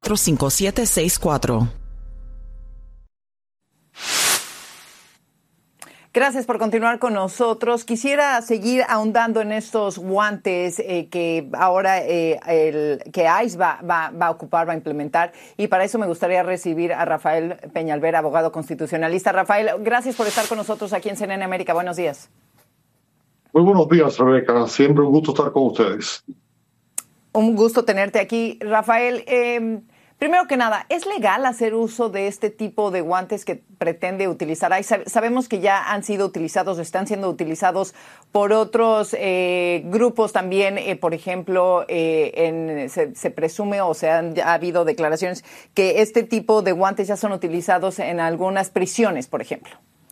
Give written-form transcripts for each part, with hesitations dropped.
5764. Gracias por continuar con nosotros. Quisiera seguir ahondando en estos guantes que ahora que ICE va a ocupar, va a implementar. Y para eso me gustaría recibir a Rafael Peñalver, abogado constitucionalista. Rafael, gracias por estar con nosotros aquí en CNN América. Buenos días. Muy buenos días, Rebeca. Siempre un gusto estar con ustedes. Un gusto tenerte aquí, Rafael. Primero que nada, ¿es legal hacer uso de este tipo de guantes que pretende utilizar? Sabemos que ya han sido utilizados, están siendo utilizados por otros grupos también. Por ejemplo, se presume o ha habido declaraciones que este tipo de guantes ya son utilizados en algunas prisiones, por ejemplo.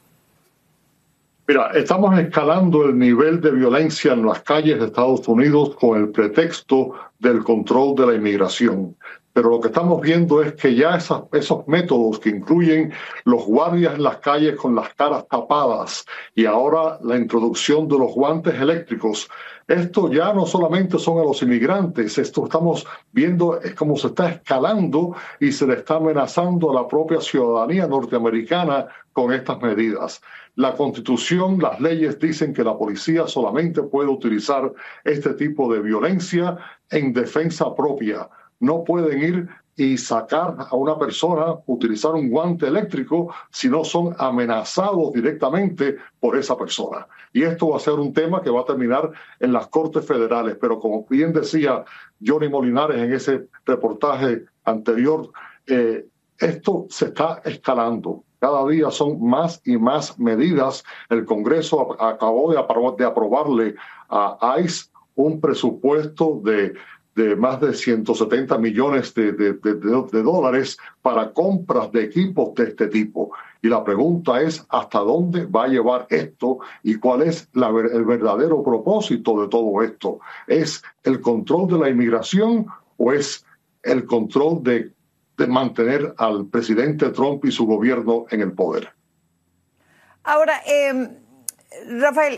Mira, estamos escalando el nivel de violencia en las calles de Estados Unidos con el pretexto del control de la inmigración. Pero lo que estamos viendo es que ya esos métodos que incluyen los guardias en las calles con las caras tapadas y ahora la introducción de los guantes eléctricos, esto ya no solamente son a los inmigrantes, esto estamos viendo es como se está escalando y se le está amenazando a la propia ciudadanía norteamericana con estas medidas. La Constitución, las leyes dicen que la policía solamente puede utilizar este tipo de violencia en defensa propia. No pueden ir y sacar a una persona, utilizar un guante eléctrico si no son amenazados directamente por esa persona. Y esto va a ser un tema que va a terminar en las Cortes Federales. Pero como bien decía Johnny Molinares en ese reportaje anterior, esto se está escalando. Cada día son más y más medidas. El Congreso acabó de aprobarle a ICE un presupuesto de más de 170 millones de dólares para compras de equipos de este tipo. Y la pregunta es, ¿hasta dónde va a llevar esto y cuál es el verdadero propósito de todo esto? ¿Es el control de la inmigración o es el control de mantener al presidente Trump y su gobierno en el poder? Ahora, Rafael,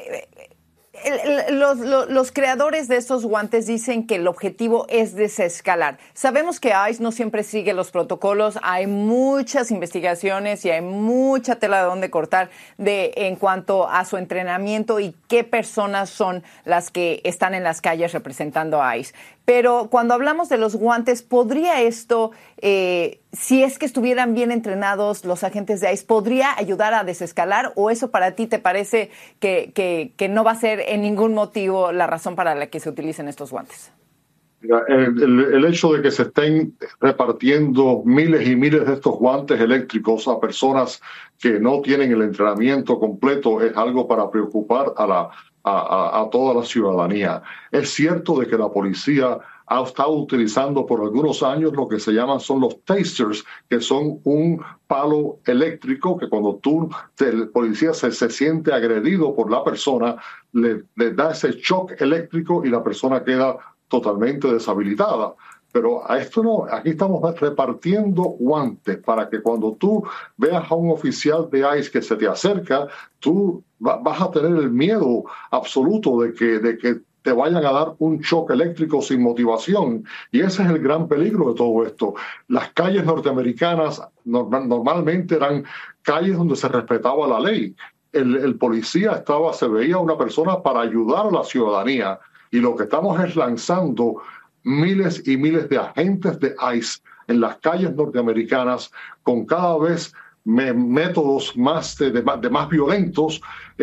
los creadores de estos guantes dicen que el objetivo es desescalar. Sabemos que ICE no siempre sigue los protocolos, hay muchas investigaciones y hay mucha tela de donde cortar en cuanto a su entrenamiento y qué personas son las que están en las calles representando a ICE. Pero cuando hablamos de los guantes, ¿podría esto, si es que estuvieran bien entrenados los agentes de ICE, podría ayudar a desescalar? ¿O eso para ti te parece que no va a ser en ningún motivo la razón para la que se utilicen estos guantes? El hecho de que se estén repartiendo miles y miles de estos guantes eléctricos a personas que no tienen el entrenamiento completo es algo para preocupar a toda la ciudadanía. Es cierto de que la policía ha estado utilizando por algunos años lo que se llaman son los tasers, que son un palo eléctrico que cuando el policía se siente agredido por la persona, le da ese shock eléctrico y la persona queda totalmente deshabilitada. Pero a esto no, aquí estamos repartiendo guantes para que cuando tú veas a un oficial de ICE que se te acerca, tú vas a tener el miedo absoluto de que te vayan a dar un shock eléctrico sin motivación. Y ese es el gran peligro de todo esto. Las calles norteamericanas normalmente eran calles donde se respetaba la ley. El policía se veía una persona para ayudar a la ciudadanía. Y lo que estamos es lanzando miles y miles de agentes de ICE en las calles norteamericanas con cada vez métodos más violentos.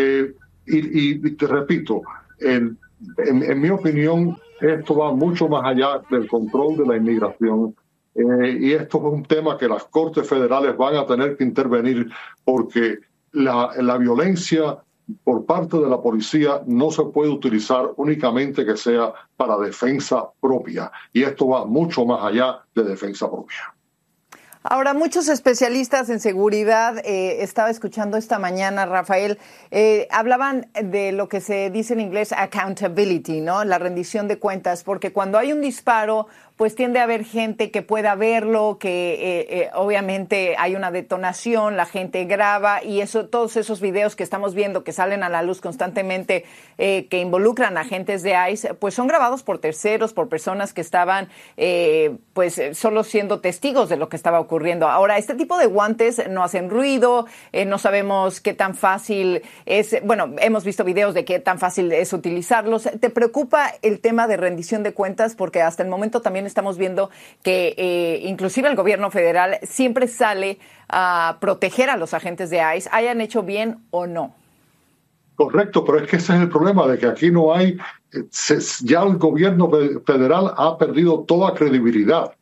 Y te repito, en mi opinión, esto va mucho más allá del control de la inmigración. Y esto es un tema que las Cortes Federales van a tener que intervenir porque la violencia por parte de la policía no se puede utilizar únicamente que sea para defensa propia. Y esto va mucho más allá de defensa propia. Ahora, muchos especialistas en seguridad, estaba escuchando esta mañana, Rafael, hablaban de lo que se dice en inglés accountability, ¿no? La rendición de cuentas, porque cuando hay un disparo pues tiende a haber gente que pueda verlo, que obviamente hay una detonación, la gente graba y eso, todos esos videos que estamos viendo que salen a la luz constantemente, que involucran a agentes de ICE, pues son grabados por terceros, por personas que estaban pues solo siendo testigos de lo que estaba ocurriendo. Ahora, este tipo de guantes no hacen ruido, no sabemos qué tan fácil es, bueno, hemos visto videos de qué tan fácil es utilizarlos. ¿Te preocupa el tema de rendición de cuentas? Porque hasta el momento también estamos viendo que inclusive el gobierno federal siempre sale a proteger a los agentes de ICE, hayan hecho bien o no. Correcto, pero es que ese es el problema, de que aquí no hay, ya el gobierno federal ha perdido toda credibilidad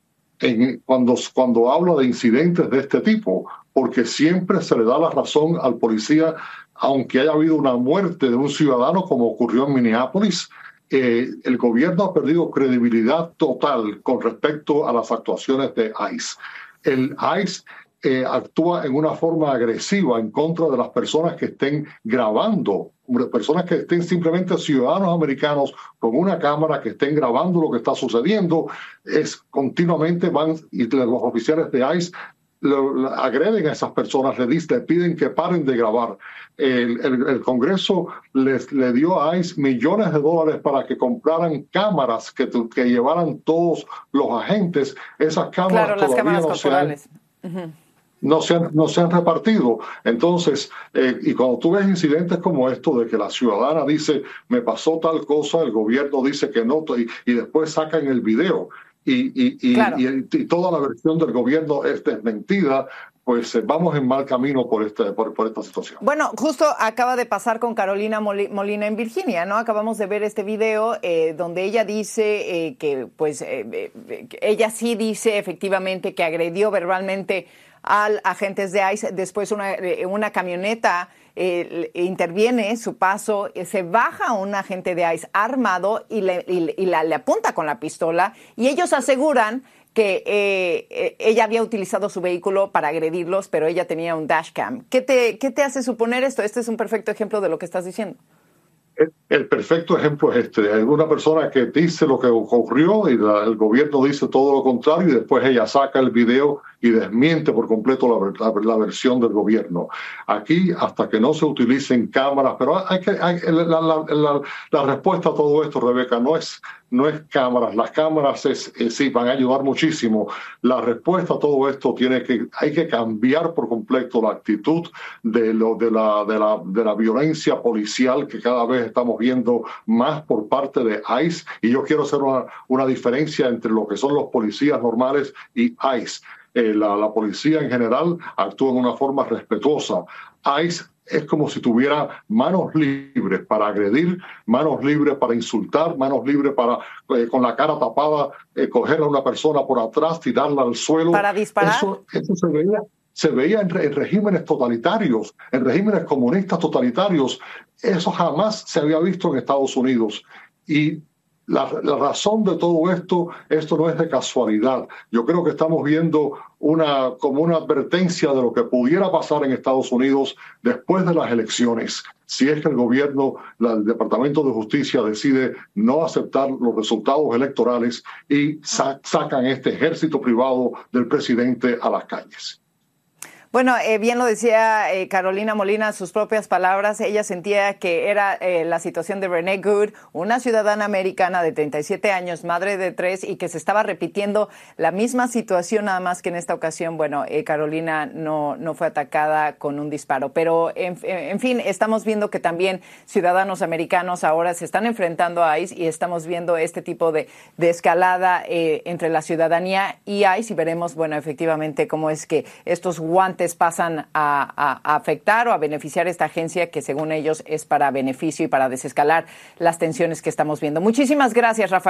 cuando habla de incidentes de este tipo, porque siempre se le da la razón al policía, aunque haya habido una muerte de un ciudadano como ocurrió en Minneapolis. El gobierno ha perdido credibilidad total con respecto a las actuaciones de ICE. El ICE actúa en una forma agresiva en contra de las personas que estén grabando, personas que estén simplemente ciudadanos americanos con una cámara, que estén grabando lo que está sucediendo. Continuamente van y los oficiales de ICE agreden a esas personas, le piden que paren de grabar. El Congreso le dio a ICE millones de dólares para que compraran cámaras que llevaran todos los agentes. Esas cámaras, claro, las cámaras corporales. No se han repartido. Entonces, y cuando tú ves incidentes como esto, de que la ciudadana dice, me pasó tal cosa, el gobierno dice que no, y después sacan el video, claro, y toda la versión del gobierno es desmentida, pues vamos en mal camino por esta situación. Bueno, justo acaba de pasar con Carolina Molina en Virginia, ¿no? Acabamos de ver este video donde ella dice que, pues, ella sí dice efectivamente que agredió verbalmente al agentes de ICE. Después una camioneta interviene su paso, se baja un agente de ICE armado y le apunta con la pistola, y ellos aseguran que ella había utilizado su vehículo para agredirlos, pero ella tenía un dashcam. ¿Qué te hace suponer esto? Este es un perfecto ejemplo de lo que estás diciendo. El perfecto ejemplo es hay una persona que dice lo que ocurrió y el gobierno dice todo lo contrario, y después ella saca el video y desmiente por completo la versión del gobierno. Aquí, hasta que no se utilicen cámaras, pero la respuesta a todo esto, Rebeca, no es cámaras. Las cámaras sí van a ayudar muchísimo. La respuesta a todo esto hay que cambiar por completo la actitud de la violencia policial que cada vez estamos viendo más por parte de ICE. Y yo quiero hacer una diferencia entre lo que son los policías normales y ICE. La policía en general actúa en una forma respetuosa. ICE es como si tuviera manos libres para agredir, manos libres para insultar, manos libres para, con la cara tapada, coger a una persona por atrás, tirarla al suelo. Para disparar. Eso se veía en regímenes totalitarios, en regímenes comunistas totalitarios. Eso jamás se había visto en Estados Unidos. Y la razón de todo esto no es de casualidad. Yo creo que estamos viendo como una advertencia de lo que pudiera pasar en Estados Unidos después de las elecciones, si es que el gobierno, el Departamento de Justicia, decide no aceptar los resultados electorales y sacan este ejército privado del presidente a las calles. Bueno, bien lo decía Carolina Molina, sus propias palabras. Ella sentía que era la situación de Renee Good, una ciudadana americana de 37 años, madre de 3, y que se estaba repitiendo la misma situación, nada más que en esta ocasión, bueno, Carolina no fue atacada con un disparo. Pero, en fin, estamos viendo que también ciudadanos americanos ahora se están enfrentando a ICE, y estamos viendo este tipo de escalada entre la ciudadanía y ICE, y veremos, bueno, efectivamente cómo es que estos guantes pasan a afectar o a beneficiar esta agencia que, según ellos, es para beneficio y para desescalar las tensiones que estamos viendo. Muchísimas gracias, Rafael.